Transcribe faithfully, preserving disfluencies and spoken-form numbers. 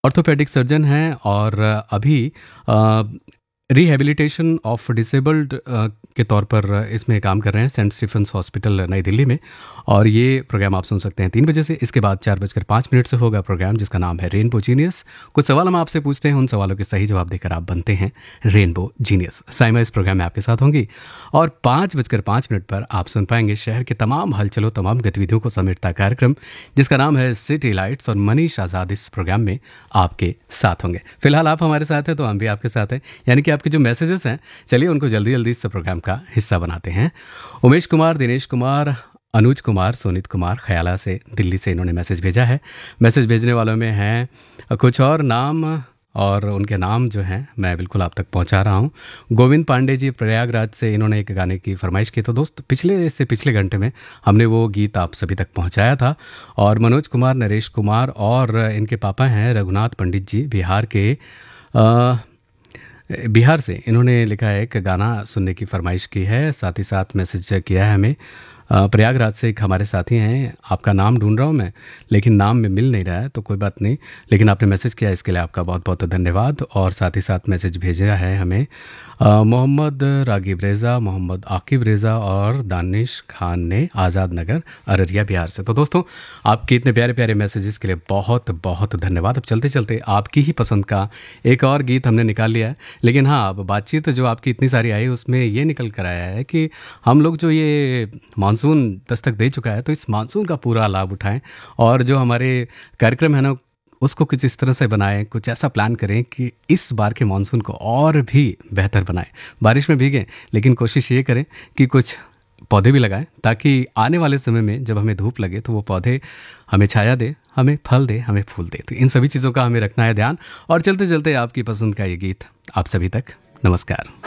Orthopaedic surgeon हैं और अभी अ, रिहैबिलिटेशन ऑफ डिसेबल्ड अ, के तौर पर इसमें काम कर रहे हैं सेंट स्टीफेंस हॉस्पिटल नई दिल्ली में। और ये प्रोग्राम आप सुन सकते हैं तीन बजे से। इसके बाद चार बजकर पाँच मिनट से होगा प्रोग्राम जिसका नाम है रेनबो जीनियस। कुछ सवाल हम आपसे पूछते हैं, उन सवालों के सही जवाब देकर आप बनते हैं रेनबो जीनियस। साइमा इस प्रोग्राम में आपके साथ होंगी और पाँच बजकर पाँच मिनट पर आप सुन पाएंगे शहर के तमाम हलचलों, तमाम गतिविधियों को समेटता कार्यक्रम जिसका नाम है सिटी लाइट्स। और मनीष आज़ाद इस प्रोग्राम में आपके साथ होंगे। फिलहाल आप हमारे साथ हैं तो हम भी आपके साथ हैं, यानी कि आपके जो मैसेजेस हैं चलिए उनको जल्दी जल्दी इस प्रोग्राम का हिस्सा बनाते हैं। उमेश कुमार, दिनेश कुमार, अनुज कुमार, सोनित कुमार खयाला से दिल्ली से इन्होंने मैसेज भेजा है। मैसेज भेजने वालों में हैं कुछ और नाम और उनके नाम जो हैं मैं बिल्कुल आप तक पहुंचा रहा हूं। गोविंद पांडे जी प्रयागराज से इन्होंने एक गाने की फरमाइश की, तो दोस्त पिछले से पिछले घंटे में हमने वो गीत आप सभी तक पहुंचाया था। और मनोज कुमार, नरेश कुमार और इनके पापा हैं रघुनाथ पंडित जी, बिहार के आ, बिहार से इन्होंने लिखा है एक गाना सुनने की फरमाइश की है। साथ ही साथ मैसेज किया है हमें अ, प्रयागराज से एक हमारे साथी हैं, आपका नाम ढूंढ रहा हूँ मैं लेकिन नाम में मिल नहीं रहा है, तो कोई बात नहीं, लेकिन आपने मैसेज किया इसके लिए आपका बहुत बहुत धन्यवाद। और साथ ही साथ मैसेज भेजा है हमें अ, मोहम्मद रागिब रेज़ा, मोहम्मद आकिब रेज़ा और दानिश खान ने आज़ाद नगर अररिया बिहार से। तो दोस्तों आपके इतने प्यारे प्यारे मैसेजेस के लिए बहुत बहुत धन्यवाद। अब चलते चलते आपकी ही पसंद का एक और गीत हमने निकाल लिया है, लेकिन हाँ अब बातचीत जो आपकी इतनी सारी आई उसमें ये निकल कर आया है कि हम लोग जो ये मानसून दस्तक दे चुका है तो इस मानसून का पूरा लाभ उठाएं और जो हमारे कार्यक्रम है ना उसको कुछ इस तरह से बनाएं, कुछ ऐसा प्लान करें कि इस बार के मानसून को और भी बेहतर बनाएं। बारिश में भीगें लेकिन कोशिश ये करें कि कुछ पौधे भी लगाएं ताकि आने वाले समय में जब हमें धूप लगे तो वो पौधे हमें छाया दे, हमें फल दे, हमें फूल दे। तो इन सभी चीज़ों का हमें रखना है ध्यान। और चलते चलते आपकी पसंद का ये गीत आप सभी तक। नमस्कार।